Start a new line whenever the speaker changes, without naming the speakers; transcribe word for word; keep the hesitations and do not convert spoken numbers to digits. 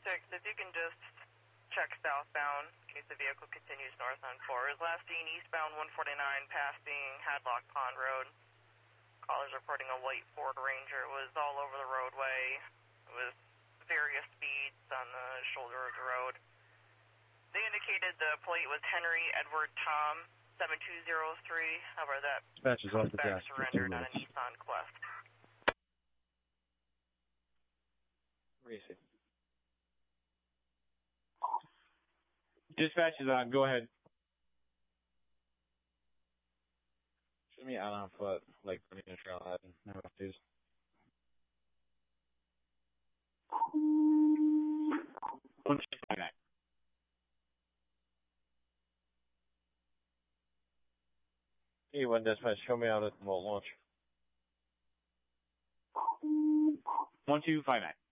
six, if you can just check southbound in case the vehicle continues north on four. Is last seen eastbound one forty-nine passing Hadlock Pond Road. Callers reporting a white Ford Ranger. It was all over the roadway with various speeds on the shoulder of the road. They indicated the plate was Henry Edward Tom seven two zero three. However, that
Dispatch is off the
back
gas.
surrendered on a Nissan Quest.
Racing. Dispatch is on. Go ahead. Show me out on foot, like running a trailhead. No issues. One two five nine. Hey, one dispatch. Show me out at the Volt launch. One two five nine.